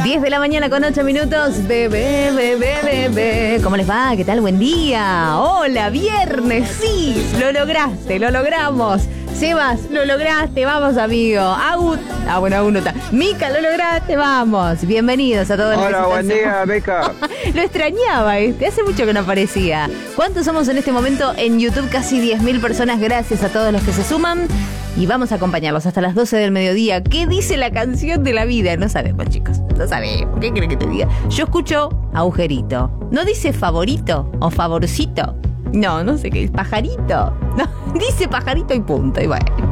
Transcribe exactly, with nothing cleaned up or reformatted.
diez de la mañana con ocho minutos. Bebé, bebé, bebé. ¿Cómo les va? ¿Qué tal? Buen día. Hola, viernes. Sí, lo lograste, lo logramos. Sebas, lo lograste, vamos amigo. Agut, ah bueno, Agut no está. Mica, lo lograste, vamos. Bienvenidos a todos. Hola, buen día, Beca. Lo extrañaba este, hace mucho que no aparecía. ¿Cuántos somos en este momento en YouTube? Casi diez mil personas, gracias a todos los que se suman. Y vamos a acompañarlos hasta las doce del mediodía. ¿Qué dice la canción de la vida? No sabemos, chicos, no sabemos. ¿Qué quieren que te diga? Yo escucho agujerito. ¿No dice favorito o favorcito? No, no sé qué es. ¿Pajarito? No, dice pajarito y punto. Y bueno,